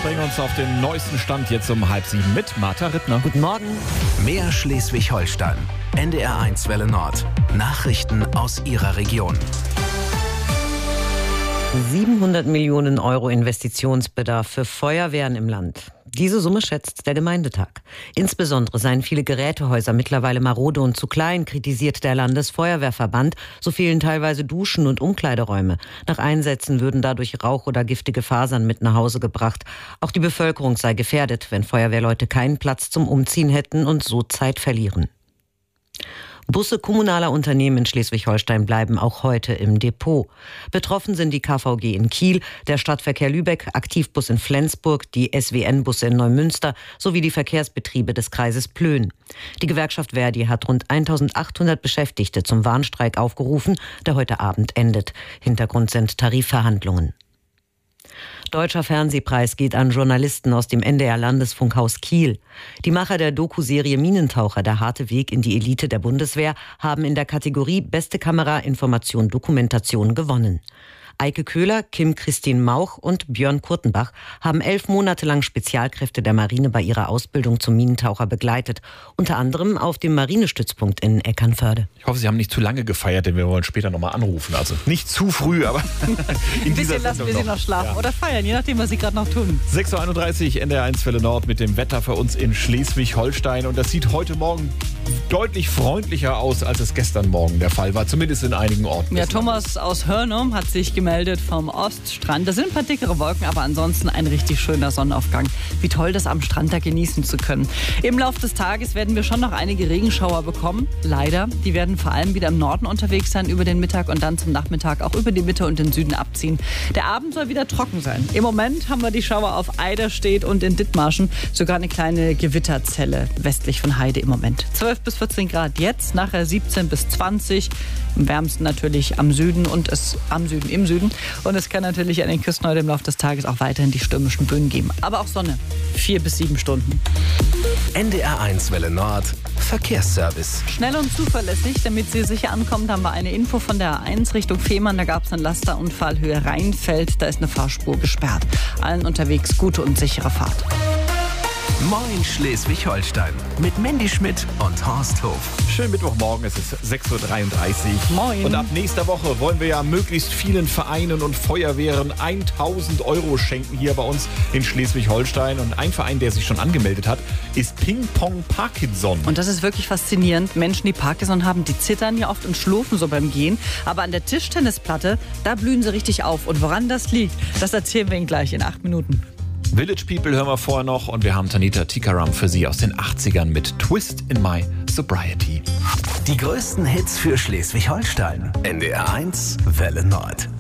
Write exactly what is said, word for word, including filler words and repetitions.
bringen uns auf den neuesten Stand jetzt um halb sieben mit Martha Rittner. Guten Morgen. Mehr Schleswig-Holstein. N D R eins Welle Nord. Nachrichten aus Ihrer Region. siebenhundert Millionen Euro Investitionsbedarf für Feuerwehren im Land. Diese Summe schätzt der Gemeindetag. Insbesondere seien viele Gerätehäuser mittlerweile marode und zu klein, kritisiert der Landesfeuerwehrverband. So fehlen teilweise Duschen und Umkleideräume. Nach Einsätzen würden dadurch Rauch oder giftige Fasern mit nach Hause gebracht. Auch die Bevölkerung sei gefährdet, wenn Feuerwehrleute keinen Platz zum Umziehen hätten und so Zeit verlieren. Busse kommunaler Unternehmen in Schleswig-Holstein bleiben auch heute im Depot. Betroffen sind die K V G in Kiel, der Stadtverkehr Lübeck, Aktivbus in Flensburg, die S W N-Busse in Neumünster sowie die Verkehrsbetriebe des Kreises Plön. Die Gewerkschaft Verdi hat rund eintausendachthundert Beschäftigte zum Warnstreik aufgerufen, der heute Abend endet. Hintergrund sind Tarifverhandlungen. Deutscher Fernsehpreis geht an Journalisten aus dem N D R-Landesfunkhaus Kiel. Die Macher der Doku-Serie Minentaucher, der harte Weg in die Elite der Bundeswehr, haben in der Kategorie Beste Kamera, Information, Dokumentation gewonnen. Eike Köhler, Kim Christine Mauch und Björn Kurtenbach haben elf Monate lang Spezialkräfte der Marine bei ihrer Ausbildung zum Minentaucher begleitet. Unter anderem auf dem Marinestützpunkt in Eckernförde. Ich hoffe, Sie haben nicht zu lange gefeiert, denn wir wollen später nochmal anrufen. Also nicht zu früh, aber in Ein dieser bisschen lassen wir sie noch schlafen Ja. oder feiern, je nachdem, was sie gerade noch tun. sechs Uhr einunddreißig, N D R eins Welle Nord mit dem Wetter für uns in Schleswig-Holstein. Und das sieht heute Morgen deutlich freundlicher aus, als es gestern Morgen der Fall war. Zumindest in einigen Orten. Ja, Thomas aus Hörnum hat sich gemeldet vom Oststrand. Da sind ein paar dickere Wolken, aber ansonsten ein richtig schöner Sonnenaufgang. Wie toll, das am Strand da genießen zu können. Im Laufe des Tages werden wir schon noch einige Regenschauer bekommen. Leider. Die werden vor allem wieder im Norden unterwegs sein über den Mittag und dann zum Nachmittag auch über die Mitte und den Süden abziehen. Der Abend soll wieder trocken sein. Im Moment haben wir die Schauer auf Eiderstedt und in Dithmarschen. Sogar eine kleine Gewitterzelle westlich von Heide im Moment. zwölf bis vierzehn Grad jetzt, nachher siebzehn bis zwanzig. Am wärmsten natürlich am Süden und es am Süden im Süden. Und es kann natürlich an den Küsten heute im Laufe des Tages auch weiterhin die stürmischen Böen geben. Aber auch Sonne. Vier bis sieben Stunden. N D R eins Welle Nord. Verkehrsservice. Schnell und zuverlässig, damit Sie sicher ankommen, haben wir eine Info von der A eins Richtung Fehmarn. Da gab es einen Lasterunfall Höhe Rheinfeld. Da ist eine Fahrspur gesperrt. Allen unterwegs gute und sichere Fahrt. Moin Schleswig-Holstein. Mit Mandy Schmidt und Horst Hof. Schönen Mittwochmorgen, es ist sechs Uhr dreiunddreißig. Moin. Und ab nächster Woche wollen wir ja möglichst vielen Vereinen und Feuerwehren tausend Euro schenken hier bei uns in Schleswig-Holstein. Und ein Verein, der sich schon angemeldet hat, ist Ping Pong Parkinson. Und das ist wirklich faszinierend. Menschen, die Parkinson haben, die zittern ja oft und schlurfen so beim Gehen. Aber an der Tischtennisplatte, da blühen sie richtig auf. Und woran das liegt, das erzählen wir Ihnen gleich in acht Minuten. Village People hören wir vorher noch und wir haben Tanita Tikaram für Sie aus den achtzigern mit Twist in My Sobriety. Die größten Hits für Schleswig-Holstein. N D R eins Welle Nord.